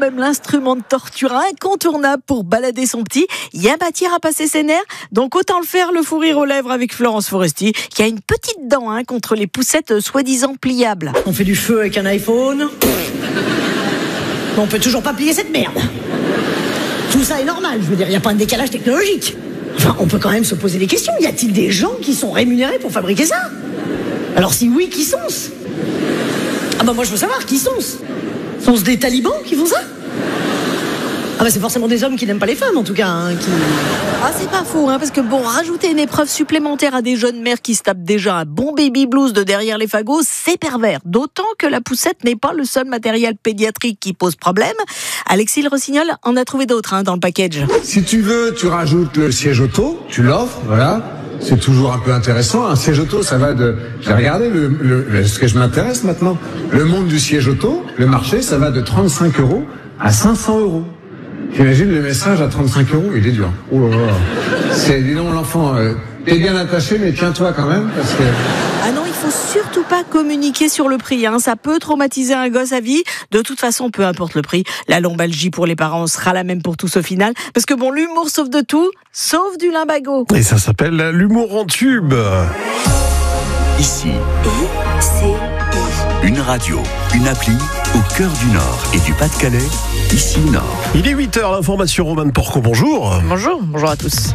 même l'instrument de torture incontournable pour balader son petit. Il y a matière à passer ses nerfs, donc autant le faire, le fou rire aux lèvres avec Florence Foresti, qui a une petite dent contre les poussettes soi-disant pliables. On fait du feu avec un iPhone. On peut toujours pas plier cette merde. Tout ça est normal, je veux dire, il n'y a pas un décalage technologique. Enfin, on peut quand même se poser des questions. Y a-t-il des gens qui sont rémunérés pour fabriquer ça ? Alors si oui, qui sont-ce ? Ah bah moi je veux savoir, qui sont-ce ? Sont-ce des talibans qui font ça ? Ah bah c'est forcément des hommes qui n'aiment pas les femmes en tout cas. Ah c'est pas faux, parce que bon, rajouter une épreuve supplémentaire à des jeunes mères qui se tapent déjà un bon baby blues de derrière les fagots, c'est pervers. D'autant que la poussette n'est pas le seul matériel pédiatrique qui pose problème. Alexis Le Rossignol en a trouvé d'autres dans le package. Si tu veux, tu rajoutes le siège auto, tu l'offres, voilà. C'est toujours un peu intéressant. Un siège auto, ça va de... J'ai regardé ce que je m'intéresse maintenant. Le monde du siège auto, le marché, ça va de 35 € à 500 €. J'imagine le message à 35 €, il est dur. Oh là là. Dis donc l'enfant, t'es bien attaché, mais tiens-toi quand même, parce que... Ah non, il faut surtout pas communiquer sur le prix, ça peut traumatiser un gosse à vie. De toute façon, peu importe le prix, la lombalgie pour les parents sera la même pour tous au final, parce que bon, l'humour sauve de tout, sauf du limbago. Et ça s'appelle l'humour en tube. Ici, une radio, une appli au cœur du Nord et du Pas-de-Calais, ici Nord. Il est 8h, l'information. Romane Porco, bonjour. Bonjour à tous.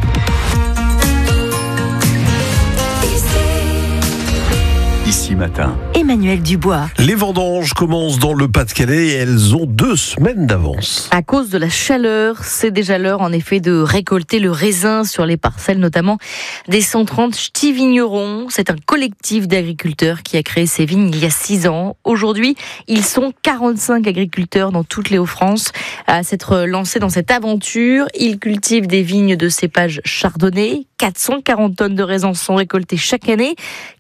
Ici matin, Emmanuel Dubois. Les vendanges commencent dans le Pas-de-Calais et elles ont 2 semaines d'avance. À cause de la chaleur, c'est déjà l'heure en effet de récolter le raisin sur les parcelles, notamment des 130 ch'tis vignerons. C'est un collectif d'agriculteurs qui a créé ces vignes il y a 6 ans. Aujourd'hui, ils sont 45 agriculteurs dans toutes les Hauts-France à s'être lancés dans cette aventure. Ils cultivent des vignes de cépage chardonnay. 440 tonnes de raisins sont récoltées chaque année.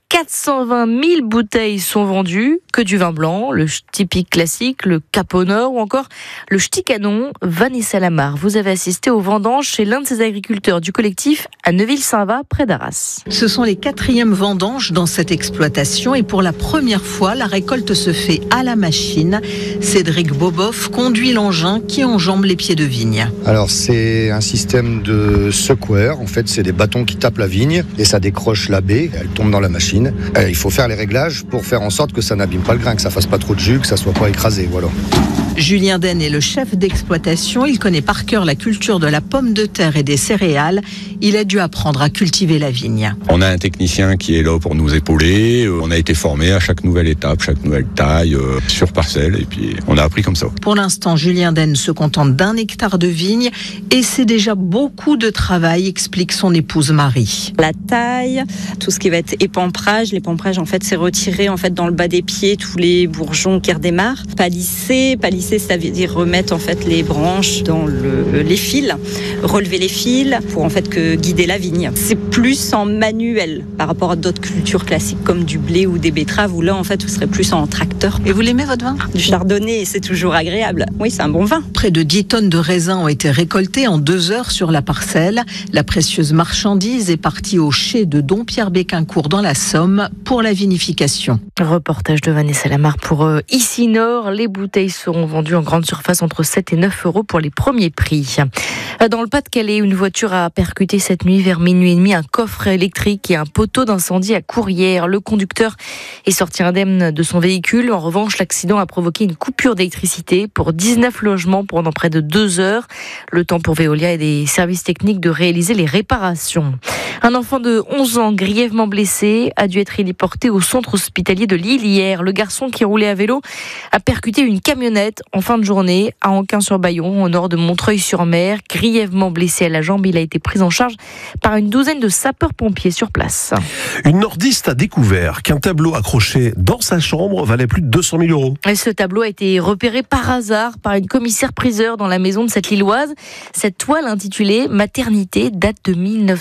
420 000 bouteilles sont vendues, que du vin blanc, le typique classique, le Cap au Nord ou encore le ch'ti canon. Vanessa Lamar, vous avez assisté aux vendanges chez l'un de ces agriculteurs du collectif à Neuville-Saint-Va, près d'Arras. Ce sont les 4e vendanges dans cette exploitation et pour la première fois, la récolte se fait à la machine. Cédric Boboff conduit l'engin qui enjambe les pieds de vigne. Alors c'est un système de secoueur, en fait c'est des bâtons qui tapent la vigne et ça décroche la baie, elle tombe dans la machine. Il faut faire les réglages pour faire en sorte que ça n'abîme pas le grain, que ça fasse pas trop de jus, que ça soit pas écrasé, voilà. Julien Den est le chef d'exploitation. Il connaît par cœur la culture de la pomme de terre et des céréales. Il a dû apprendre à cultiver la vigne. On a un technicien qui est là pour nous épauler. On a été formé à chaque nouvelle étape, chaque nouvelle taille, sur parcelle. Et puis, on a appris comme ça. Pour l'instant, Julien Den se contente d'1 hectare de vigne. Et c'est déjà beaucoup de travail, explique son épouse Marie. La taille, tout ce qui va être épamprage. L'épamprage, en fait, c'est retirer en fait, dans le bas des pieds tous les bourgeons qui redémarrent. Palisser, ça veut dire remettre en fait les branches dans les fils, relever les fils pour en fait guider la vigne. C'est plus en manuel par rapport à d'autres cultures classiques comme du blé ou des betteraves où là en fait vous serez plus en tracteur. Et vous l'aimez votre vin ? Du chardonnay, c'est toujours agréable. Oui, c'est un bon vin. Près de 10 tonnes de raisins ont été récoltées en 2 heures sur la parcelle. La précieuse marchandise est partie au chai de Dompierre-Béquincourt dans la Somme pour la vinification. Reportage de Vanessa Lamar pour Ici Nord. Les bouteilles seront vendues en grande surface entre 7 et 9 € pour les premiers prix. Dans le Pas-de-Calais, une voiture a percuté cette nuit vers minuit et demi un coffre électrique et un poteau d'incendie à Courrières. Le conducteur est sorti indemne de son véhicule. En revanche, l'accident a provoqué une coupure d'électricité pour 19 logements pendant près de 2 heures. Le temps pour Veolia et des services techniques de réaliser les réparations. Un enfant de 11 ans grièvement blessé a dû être héliporté au centre hospitalier de Lille hier. Le garçon qui roulait à vélo a percuté une camionnette en fin de journée à Anquin-sur-Bayon, au nord de Montreuil-sur-Mer. Grièvement blessé à la jambe, il a été pris en charge par une douzaine de sapeurs-pompiers sur place. Une nordiste a découvert qu'un tableau accroché dans sa chambre valait plus de 200 000 €. Et ce tableau a été repéré par hasard par une commissaire-priseur dans la maison de cette Lilloise. Cette toile intitulée « Maternité » date de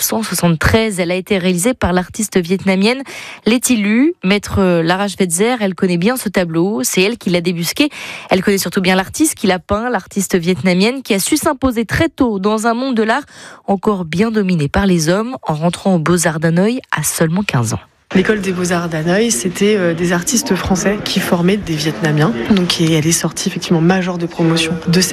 1973. Elle a été réalisée par l'artiste vietnamienne Letty Lu. Maître Lara Schweitzer, elle connaît bien ce tableau. C'est elle qui l'a débusqué. Elle connaît surtout bien l'artiste qui l'a peint, l'artiste vietnamienne qui a su s'imposer très tôt dans un monde de l'art encore bien dominé par les hommes en rentrant aux Beaux-Arts d'Hanoï à seulement 15 ans. L'école des Beaux-Arts d'Hanoï, c'était des artistes français qui formaient des Vietnamiens. Donc elle est sortie effectivement majeure de promotion de cette